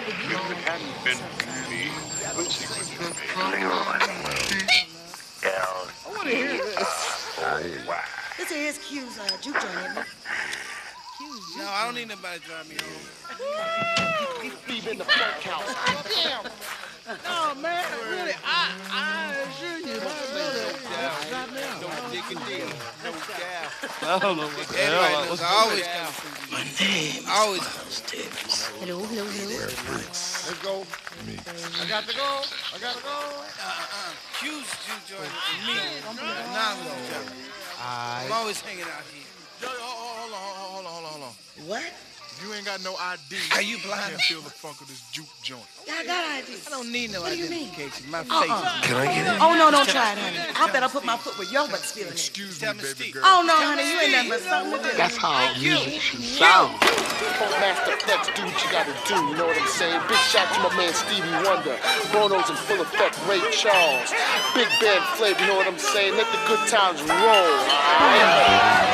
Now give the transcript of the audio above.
hadn't been me, but see what you I want to hear this. This here is Q's juke joint, isn't it? No, I don't need nobody to drive me home. Leave in the funk house. Damn. No, man, really, I assure you, my brother, drive me home. No dick and deal. No gal. I don't know what the Everybody hell. knows I always come from My name always Stevens. Hello, hello, hello. Let's go. I got to go. I got to go. Q's juke joint and me. Anonymous. I'm always hanging out here. Yo, hold on. What? You ain't got no ID. Are you blind? Can't feel the funk of this juke joint. Yeah, I got ID. I don't need no What do you mean? identification. My face. Can I get in? Oh, no, don't try it, honey. I better put my foot where your butt's feeling it. Excuse Tell me, me, baby Steve. girl. Oh, no, honey, you ain't nothing but something to do. That's how music should sound. Master Flex, do what you gotta do, you know what I'm saying? Big shout to my man Stevie Wonder, Bono's in full effect, Ray Charles, Big Band Flavor, you know what I'm saying? Let the good times roll.